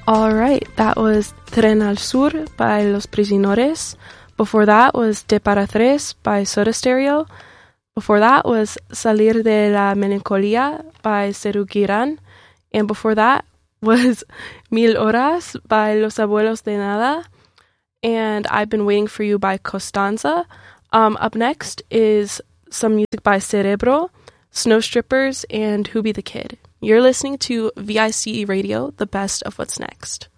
All right, that was Tren al Sur by Los Prisioneros. Before that was De Para Tres by Soda Stereo. Before that was Salir de la Melancolía by Serú Girán. And before that was Mil Horas by Los Abuelos de Nada. And I've Been Waiting for You by Costanza. Up next is some music by Cerebro, Snow Strippers, and Who Be the Kid. You're listening to VICE Radio, the best of what's next.